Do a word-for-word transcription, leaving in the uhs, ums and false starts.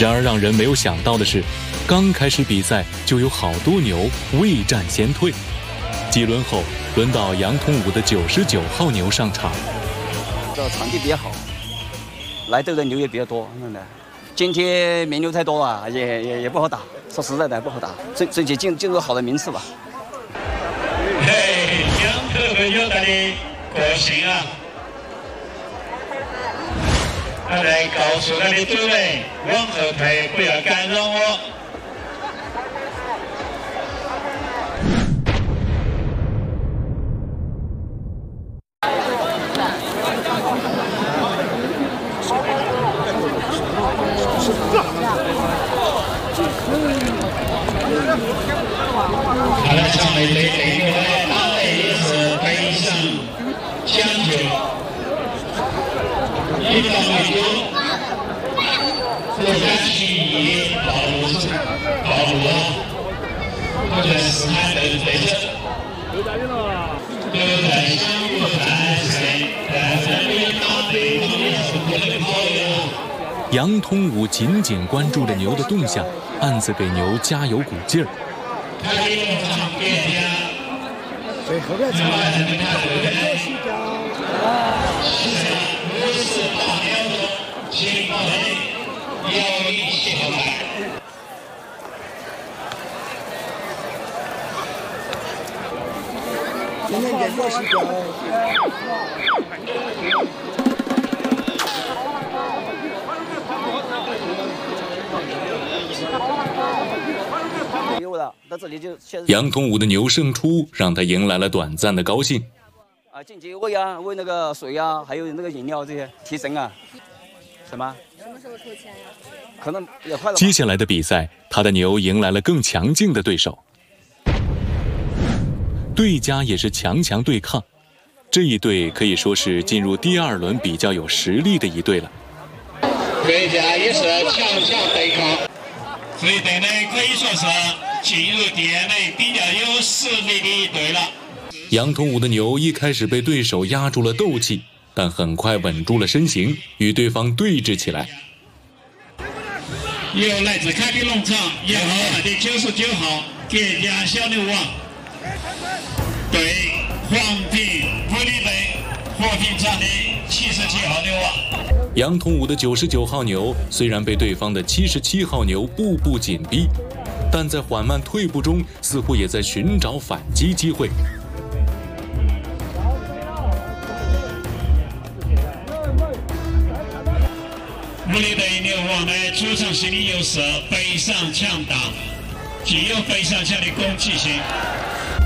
然而让人没有想到的是，刚开始比赛就有好多牛未战先退。几轮后，轮到杨通武的九十九号牛上场。 这场地比较好，来这的牛也比较多，真的。今天名牛太多了，也也也不好打。说实在的，不好打，争争取进进入好的名次吧。 嘿，杨特别有他的个性啊！他来告诉他的队员，往后退，不要干扰我。他来上来这这个呢，当然也是北上将军，一方面有国家机密暴露出暴露了，或者是他的对手，都在相互战胜，但是对方对方也是不能跑的。 杨通武紧紧关注着牛的动向，暗自给牛加油鼓劲儿。 他的用场变家， 最后边场是不是大牛的情况内有一些好感。 今天这个是叫。 杨通武的牛胜出，让他迎来了短暂的高兴。 啊，进去喂啊，喂那个水啊，还有那个饮料这些提神啊。什么？ 什么时候抽签呀？ 可能也快了。 接下来的比赛，他的牛迎来了更强劲的对手，对家也是强强对抗。这一队可以说是进入第二轮比较有实力的一队了。 对家也是强强对抗。这一队呢，可以说是进入第二轮比较有实力的一队了。 杨通武的牛一开始被对手压住了斗气，但很快稳住了身形，与对方对峙起来。 由来自凯宾农场一号的九十九号叠加小牛王对黄平武力队和平场的七十七号牛王。 杨通武的九十九号牛虽然被对方的七十七号牛步步紧逼，但在缓慢退步中，似乎也在寻找反击机会。 武力队牛王的主场心理优势，北上强大，具有非常强的攻击性。